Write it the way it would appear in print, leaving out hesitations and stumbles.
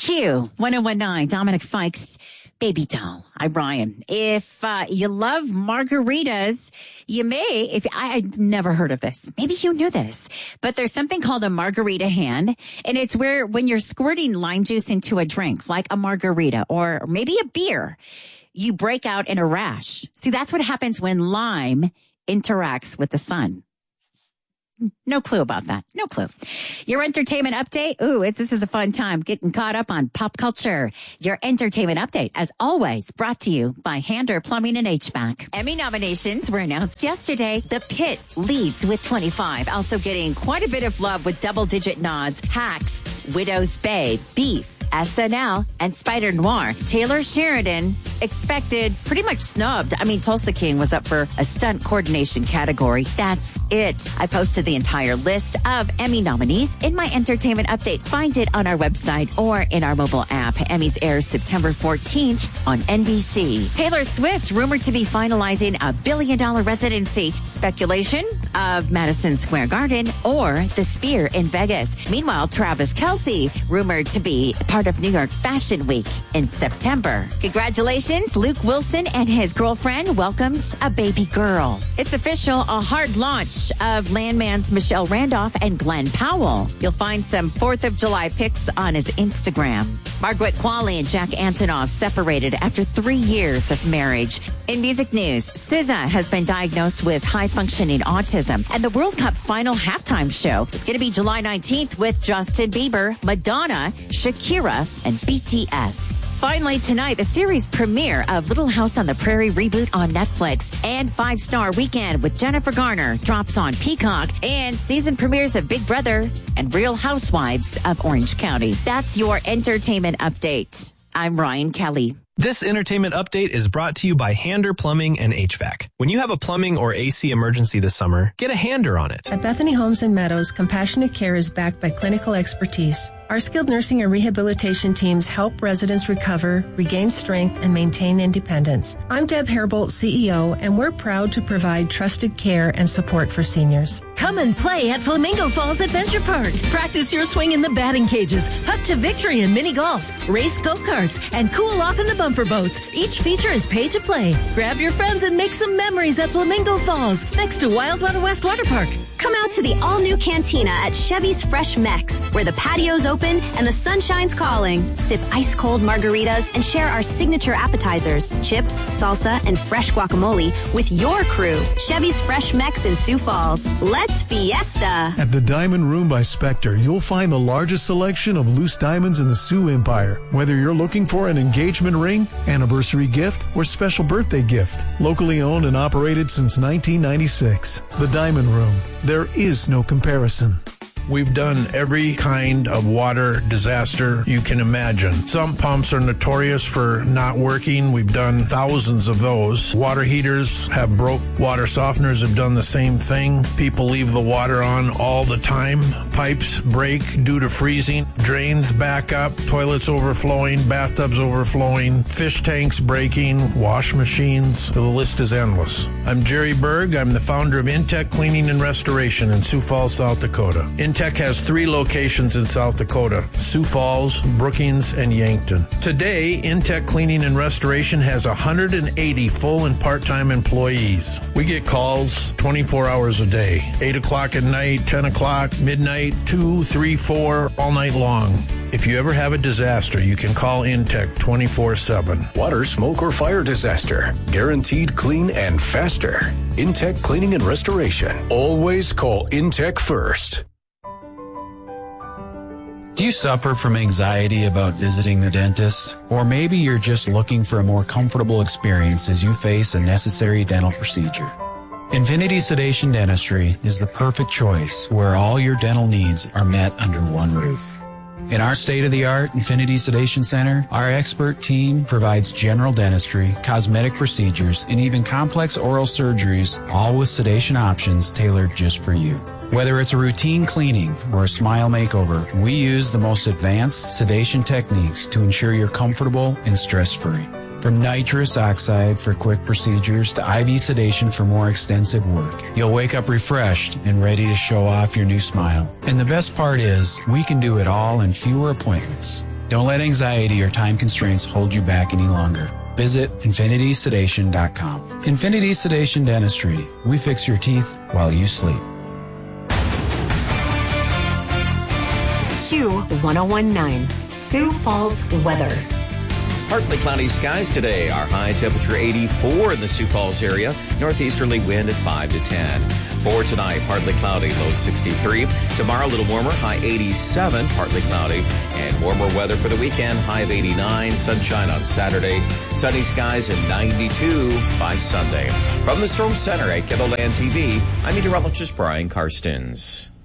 Q 1019, Dominic Fikes, Baby Doll. I'm Ryan. If you love margaritas, you may, I'd never heard of this. Maybe you knew this, but there's something called a margarita hand, and it's where when you're squirting lime juice into a drink, like a margarita or maybe a beer, you break out in a rash. See, that's what happens when lime interacts with the sun. No clue about that. No clue. Your entertainment update. This is a fun time getting caught up on pop culture. Your entertainment update, as always, brought to you by Hander Plumbing and HVAC. Emmy nominations were announced yesterday. The Pit leads with 25, also getting quite a bit of love with double-digit nods. Hacks, Widow's Bay, Beef, SNL, and Spider Noir. Taylor Sheridan expected, pretty much snubbed. Tulsa King was up for a stunt coordination category. That's it. I posted the entire list of Emmy nominees in my entertainment update. Find it on our website or in our mobile app. Emmys airs September 14th on NBC. Taylor Swift rumored to be finalizing a $1 billion residency. Speculation of Madison Square Garden or the Sphere in Vegas. Meanwhile, Travis Kelce rumored to be part of New York Fashion Week in September. Congratulations, Luke Wilson and his girlfriend welcomed a baby girl. It's official, a hard launch of Landman's Michelle Randolph and Glenn Powell. You'll find some 4th of July pics on his Instagram. Margaret Qualley and Jack Antonoff separated after 3 years of marriage. In music news, SZA has been diagnosed with high-functioning autism, and the World Cup final halftime show is going to be July 19th with Justin Bieber, Madonna, Shakira, and BTS. Finally, tonight, the series premiere of Little House on the Prairie reboot on Netflix and 5-Star Weekend with Jennifer Garner drops on Peacock, and season premieres of Big Brother and Real Housewives of Orange County. That's your entertainment update. I'm Ryan Kelly. This entertainment update is brought to you by Hander Plumbing and HVAC. When you have a plumbing or AC emergency this summer, get a Hander on it. At Bethany Homes and Meadows, compassionate care is backed by clinical expertise. Our skilled nursing and rehabilitation teams help residents recover, regain strength, and maintain independence. I'm Deb Hairbolt, CEO, and we're proud to provide trusted care and support for seniors. Come and play at Flamingo Falls Adventure Park. Practice your swing in the batting cages, putt to victory in mini golf, race go-karts, and cool off in the bumper boats. Each feature is pay to play. Grab your friends and make some memories at Flamingo Falls, next to Wildwater West Water Park. Come out to the all-new cantina at Chevy's Fresh Mex, where the patio's open and the sunshine's calling. Sip ice-cold margaritas and share our signature appetizers, chips, salsa, and fresh guacamole with your crew. Chevy's Fresh Mex in Sioux Falls. Let's fiesta! At the Diamond Room by Spectre, you'll find the largest selection of loose diamonds in the Sioux Empire. Whether you're looking for an engagement ring, anniversary gift, or special birthday gift. Locally owned and operated since 1996. The Diamond Room. There is no comparison. We've done every kind of water disaster you can imagine. Some pumps are notorious for not working. We've done thousands of those. Water heaters have broke. Water softeners have done the same thing. People leave the water on all the time. Pipes break due to freezing. Drains back up. Toilets overflowing. Bathtubs overflowing. Fish tanks breaking. Wash machines. The list is endless. I'm Jerry Berg. I'm the founder of Intech Cleaning and Restoration in Sioux Falls, South Dakota. Intech has 3 locations in South Dakota: Sioux Falls, Brookings, and Yankton. Today, Intech Cleaning and Restoration has 180 full and part-time employees. We get calls 24 hours a day, 8 o'clock at night, 10 o'clock, midnight, 2, 3, 4, all night long. If you ever have a disaster, you can call Intech 24/7. Water, smoke, or fire disaster. Guaranteed clean and faster. Intech Cleaning and Restoration. Always call Intech first. Do you suffer from anxiety about visiting the dentist? Or maybe you're just looking for a more comfortable experience as you face a necessary dental procedure. Infinity Sedation Dentistry is the perfect choice where all your dental needs are met under one roof. In our state-of-the-art Infinity Sedation Center, our expert team provides general dentistry, cosmetic procedures, and even complex oral surgeries, all with sedation options tailored just for you. Whether it's a routine cleaning or a smile makeover, we use the most advanced sedation techniques to ensure you're comfortable and stress-free. From nitrous oxide for quick procedures to IV sedation for more extensive work, you'll wake up refreshed and ready to show off your new smile. And the best part is, we can do it all in fewer appointments. Don't let anxiety or time constraints hold you back any longer. Visit infinitysedation.com. Infinity Sedation Dentistry. We fix your teeth while you sleep. Q1019, Sioux Falls weather. Partly cloudy skies today. Our high temperature 84 in the Sioux Falls area. Northeasterly wind at 5 to 10. For tonight, partly cloudy, low 63. Tomorrow, a little warmer, high 87, partly cloudy. And warmer weather for the weekend, high of 89. Sunshine on Saturday. Sunny skies and 92 by Sunday. From the Storm Center at Kettleland TV, I'm meteorologist Brian Karstens.